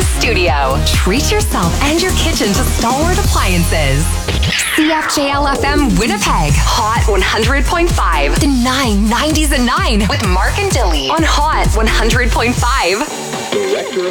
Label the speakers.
Speaker 1: studio. Treat yourself and your kitchen to Stalwart Appliances. CFJL-FM Winnipeg, Hot 100.5. The 990s at 9 with Mark and Dilly on Hot 100.5.
Speaker 2: Director